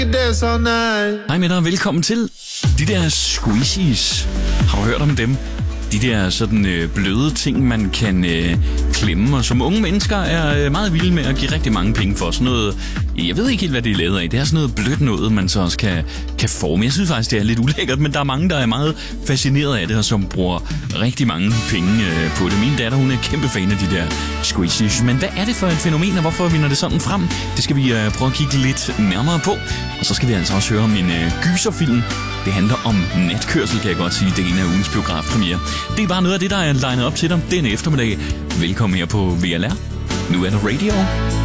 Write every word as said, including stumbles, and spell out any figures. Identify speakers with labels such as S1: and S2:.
S1: Hej med dig og velkommen til. De der squishies, har du hørt om dem? De der sådan øh, bløde ting, man kan øh, klemme, og som unge mennesker er øh, meget vilde med at give rigtig mange penge for. Sådan noget, jeg ved ikke helt, hvad det er lavet af. Det er sådan noget blødt noget, man så også kan, kan forme. Jeg synes faktisk, det er lidt ulækkert, men der er mange, der er meget fascineret af det, og som bruger rigtig mange penge øh, på det. Min datter, hun er kæmpe fan af de der squishies. Men hvad er det for et fænomen, og hvorfor vinder det sådan frem? Det skal vi øh, prøve at kigge lidt nærmere på. Og så skal vi altså også høre om en øh, gyserfilm. Det handler om natkørsel, kan jeg godt sige. Det er en af ugens biografpremiere. Det er bare noget af det, der er legnet op til dig denne eftermiddag. Velkommen her på V L R. Nu er der radio.